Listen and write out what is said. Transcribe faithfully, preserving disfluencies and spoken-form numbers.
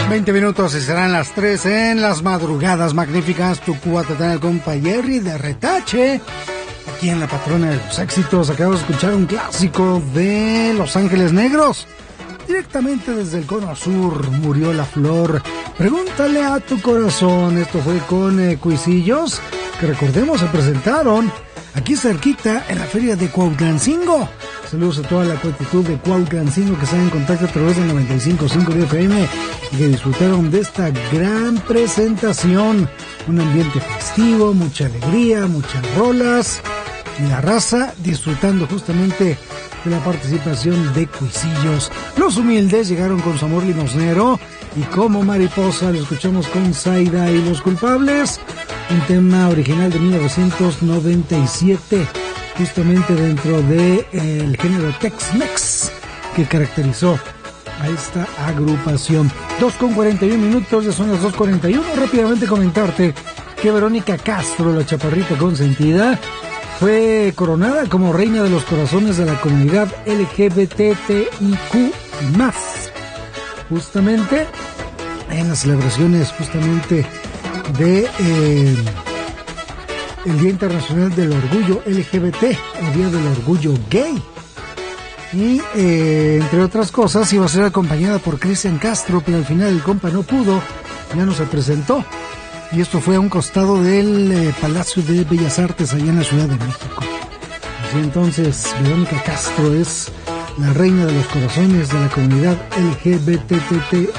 veinte minutos y serán las tres en las madrugadas magníficas. Tu cuatatán, el compa Jerry de Retache. Aquí en la patrona de los éxitos acabamos de escuchar un clásico de Los Ángeles Negros. Directamente desde el cono sur, Murió la Flor. Pregúntale a tu corazón. Esto fue con eh, Cuisillos, que recordemos se presentaron aquí cerquita en la feria de Cuautlancingo. Saludos a toda la cuatitud de Cuautlancingo que están en contacto a través del noventa y cinco punto cinco de F M y que disfrutaron de esta gran presentación. Un ambiente festivo, mucha alegría, muchas rolas y la raza disfrutando justamente de la participación de Cuisillos. Los Humildes llegaron con su amor limosnero y como mariposa lo escuchamos con Zaida y Los Culpables, un tema original de mil novecientos noventa y siete, justamente dentro de eh, el género Tex-Mex que caracterizó a esta agrupación. dos con cuarenta y uno minutos, ya son las dos cuarenta y uno. Rápidamente comentarte que Verónica Castro, la chaparrita consentida, fue coronada como reina de los corazones de la comunidad L G B T I Q más, justamente en las celebraciones justamente de eh, el Día Internacional del Orgullo L G B T, o Día del Orgullo Gay. Y eh, entre otras cosas iba a ser acompañada por Cristian Castro, pero al final el compa no pudo, ya no se presentó. Y esto fue a un costado del eh, Palacio de Bellas Artes allá en la Ciudad de México. Así entonces, Verónica Castro es la reina de los corazones de la comunidad L G B T